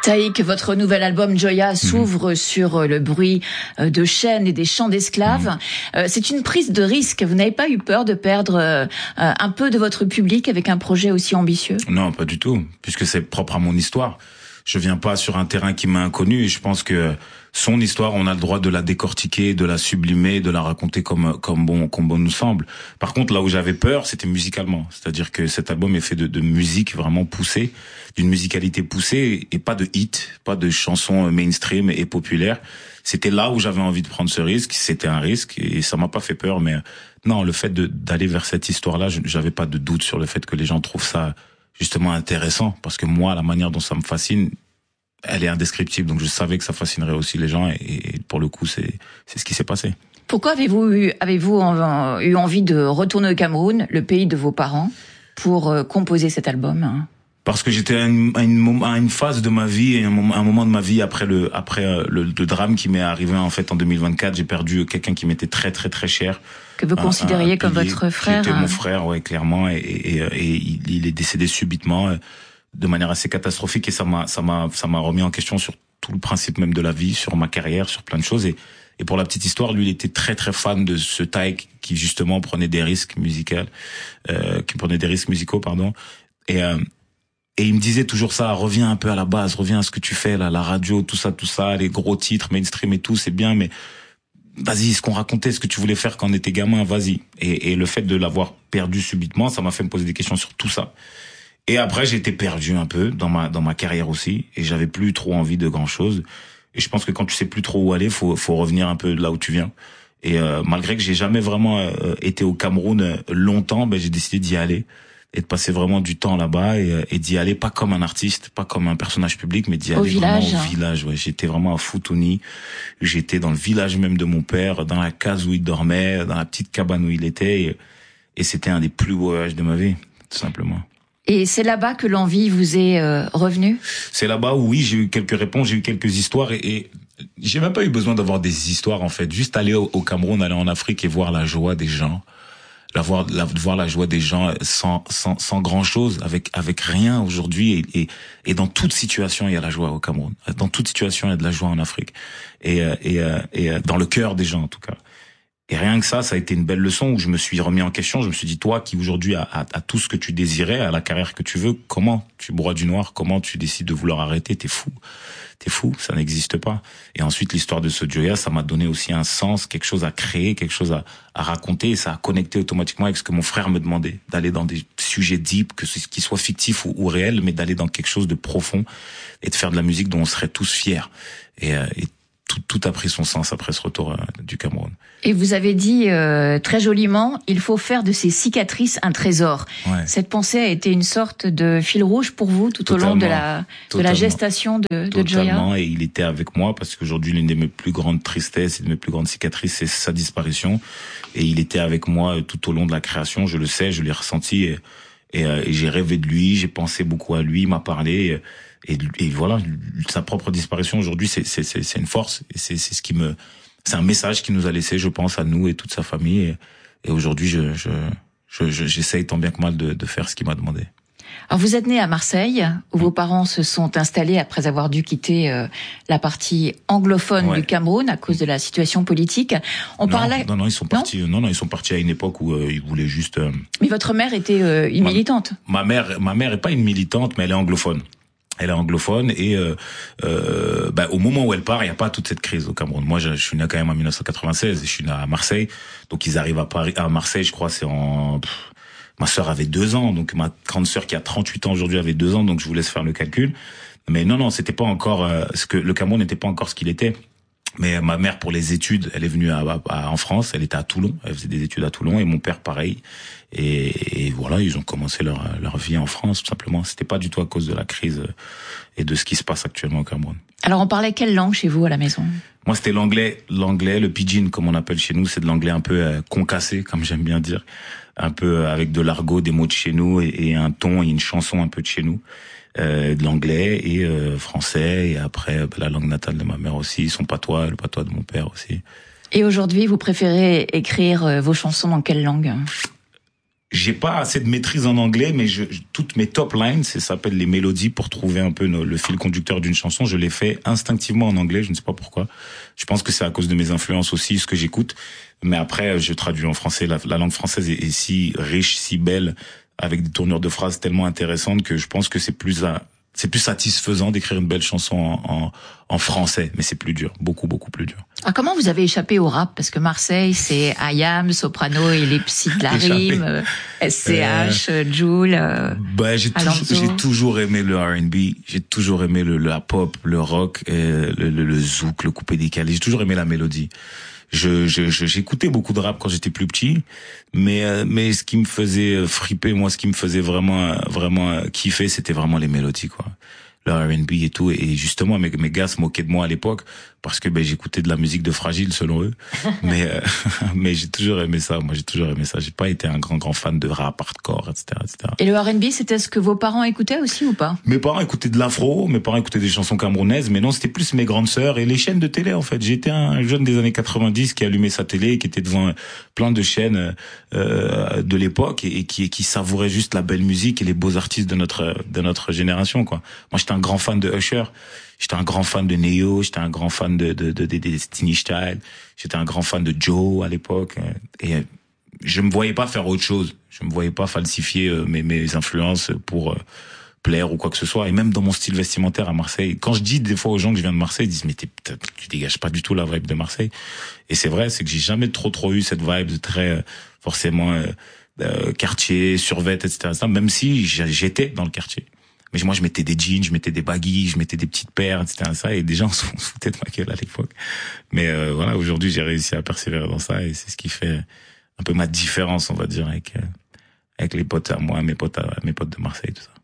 Taïk, votre nouvel album Joya s'ouvre sur le bruit de chaînes et des chants d'esclaves. C'est une prise de risque. Vous n'avez pas eu peur de perdre un peu de votre public avec un projet aussi ambitieux? Non, pas du tout, puisque c'est propre à mon histoire. Je viens pas sur un terrain qui m'est inconnu et je pense que son histoire, on a le droit de la décortiquer, de la sublimer, de la raconter comme bon nous semble. Par contre, là où j'avais peur, c'était musicalement. C'est-à-dire que cet album est fait de musique vraiment poussée, d'une musicalité poussée et pas de hits, pas de chansons mainstream et populaires. C'était là où j'avais envie de prendre ce risque. C'était un risque et ça m'a pas fait peur. Mais non, le fait d'aller vers cette histoire-là, j'avais pas de doute sur le fait que les gens trouvent ça justement intéressant, parce que moi, la manière dont ça me fascine, elle est indescriptible. Donc je savais que ça fascinerait aussi les gens et pour le coup, c'est ce qui s'est passé. Pourquoi avez-vous eu envie de retourner au Cameroun, le pays de vos parents, pour composer cet album? Parce que j'étais à une phase de ma vie et un moment de ma vie après le drame qui m'est arrivé en fait en 2024. J'ai perdu quelqu'un qui m'était très très très cher. Que vous considériez comme votre frère? C'était mon frère, ouais, clairement, et il est décédé subitement, de manière assez catastrophique, et ça m'a remis en question sur tout le principe même de la vie, sur ma carrière, sur plein de choses. Et pour la petite histoire, lui, il était très très fan de ce Taïk qui justement prenait des risques musicaux, pardon. Et il me disait toujours ça, reviens un peu à la base, reviens à ce que tu fais là, la radio, tout ça, les gros titres, mainstream et tout, c'est bien, mais vas-y, ce qu'on racontait, ce que tu voulais faire quand on était gamin, vas-y. Et le fait de l'avoir perdu subitement, ça m'a fait me poser des questions sur tout ça. Et après, j'ai été perdu un peu dans ma carrière aussi, et j'avais plus trop envie de grand chose. Et je pense que quand tu sais plus trop où aller, faut revenir un peu de là où tu viens. Et malgré que j'ai jamais vraiment été au Cameroun longtemps, j'ai décidé d'y aller et de passer vraiment du temps là-bas et d'y aller pas comme un artiste, pas comme un personnage public, mais d'y aller vraiment au village. Ouais, j'étais vraiment à Futuni. J'étais dans le village même de mon père, dans la case où il dormait, dans la petite cabane où il était, et c'était un des plus beaux voyages de ma vie, tout simplement. Et c'est là-bas que l'envie vous est revenue? C'est là-bas où oui, j'ai eu quelques réponses, j'ai eu quelques histoires et j'ai même pas eu besoin d'avoir des histoires en fait. Juste aller au Cameroun, aller en Afrique et voir la joie des gens. Voir la joie des gens sans grand chose, avec rien aujourd'hui, et dans toute situation il y a la joie au Cameroun. Dans toute situation il y a de la joie en Afrique, et dans le cœur des gens en tout cas. Et rien que ça a été une belle leçon où je me suis remis en question. Je me suis dit, toi qui aujourd'hui a tout ce que tu désirais, à la carrière que tu veux, comment tu broies du noir, comment tu décides de vouloir arrêter? T'es fou, ça n'existe pas. Et ensuite, l'histoire de ce Joya, ça m'a donné aussi un sens, quelque chose à créer, quelque chose à raconter, et ça a connecté automatiquement avec ce que mon frère me demandait, d'aller dans des sujets deep, qu'ils soient fictifs ou réels, mais d'aller dans quelque chose de profond et de faire de la musique dont on serait tous fiers. Et tout a pris son sens après ce retour du Cameroun. Et vous avez dit très joliment, il faut faire de ces cicatrices un trésor. Ouais. Cette pensée a été une sorte de fil rouge pour vous tout au long de la gestation de Joya. Totalement, et il était avec moi parce qu'aujourd'hui l'une de mes plus grandes tristesses et de mes plus grandes cicatrices, c'est sa disparition. Et il était avec moi tout au long de la création, je le sais, je l'ai ressenti, et j'ai rêvé de lui, j'ai pensé beaucoup à lui, il m'a parlé. Et voilà, sa propre disparition aujourd'hui, c'est une force, et c'est un message qu'il nous a laissé, je pense, à nous et toute sa famille. Et aujourd'hui, j'essaye tant bien que mal de faire ce qu'il m'a demandé. Alors vous êtes né à Marseille, où vos parents se sont installés après avoir dû quitter la partie anglophone du Cameroun à cause de la situation politique. Non, ils sont partis. Non, ils sont partis à une époque où ils voulaient juste. Mais votre mère était une militante. Ma mère est pas une militante, mais elle est anglophone. Elle est anglophone et au moment où elle part, il n'y a pas toute cette crise au Cameroun. Moi, je suis né quand même en 1996 et je suis né à Marseille. Donc ils arrivent à Marseille, je crois, ma sœur avait 2 ans, donc ma grande sœur qui a 38 ans aujourd'hui avait 2 ans, donc je vous laisse faire le calcul. Mais non, c'était pas encore le Cameroun n'était pas encore ce qu'il était. Mais ma mère, pour les études, elle est venue en France, elle était à Toulon, elle faisait des études à Toulon, et mon père pareil. Et voilà, ils ont commencé leur vie en France, tout simplement. C'était pas du tout à cause de la crise et de ce qui se passe actuellement au Cameroun. Alors on parlait quelle langue chez vous à la maison? Moi, c'était l'anglais, le pidgin, comme on appelle chez nous. C'est de l'anglais un peu concassé, comme j'aime bien dire. Un peu avec de l'argot, des mots de chez nous, et un ton et une chanson un peu de chez nous. De l'anglais et français, et après la langue natale de ma mère aussi, son patois, le patois de mon père aussi. Et aujourd'hui, vous préférez écrire vos chansons dans quelle langue? j'ai pas assez de maîtrise en anglais, mais toutes mes top lines, ça s'appelle les mélodies, pour trouver un peu le fil conducteur d'une chanson, je les fais instinctivement en anglais, je ne sais pas pourquoi. Je pense que c'est à cause de mes influences aussi, ce que j'écoute. Mais après, je traduis en français. La langue française est si riche, si belle, avec des tournures de phrases tellement intéressantes que je pense que c'est plus satisfaisant d'écrire une belle chanson en français, mais c'est plus dur, beaucoup plus dur. Ah, comment vous avez échappé au rap? Parce que Marseille, c'est IAM, Soprano et les psys de la rime, SCH, Jul, j'ai toujours aimé le R&B, j'ai toujours aimé le hip-hop, le rock, le zouk, le coupé décalé, j'ai toujours aimé la mélodie. J'écoutais beaucoup de rap quand j'étais plus petit, mais ce qui me faisait friper, moi, ce qui me faisait vraiment kiffer, c'était vraiment les mélodies, quoi. Le R&B et tout, et justement mes gars se moquaient de moi à l'époque parce que j'écoutais de la musique de Fragile selon eux, mais j'ai toujours aimé ça. Moi, j'ai toujours aimé ça. J'ai pas été un grand fan de rap, hardcore, etc. Et le R&B, c'était ce que vos parents écoutaient aussi ou pas? Mes parents écoutaient de l'afro, mes parents écoutaient des chansons camerounaises, mais non, c'était plus mes grandes sœurs et les chaînes de télé, en fait. J'étais un jeune des années 90 qui allumait sa télé, qui était devant plein de chaînes de l'époque et qui savourait juste la belle musique et les beaux artistes de notre génération, quoi. Moi, j'étais un grand fan de Usher, j'étais un grand fan de Neo, j'étais un grand fan de Destiny Child, j'étais un grand fan de Joe à l'époque, et je me voyais pas faire autre chose. Je me voyais pas falsifier mes influences pour plaire ou quoi que ce soit. Et même dans mon style vestimentaire à Marseille, quand je dis des fois aux gens que je viens de Marseille, ils disent mais tu dégages pas du tout la vibe de Marseille. Et c'est vrai, c'est que j'ai jamais trop eu cette vibe de très forcément quartier, survêt, etc. Même si j'étais dans le quartier. Mais moi, je mettais des jeans, je mettais des baggies, je mettais des petites paires, etc. Et des gens se foutaient de ma gueule à l'époque. Mais voilà, aujourd'hui, j'ai réussi à persévérer dans ça et c'est ce qui fait un peu ma différence, on va dire, avec les potes à moi, mes potes de Marseille, tout ça.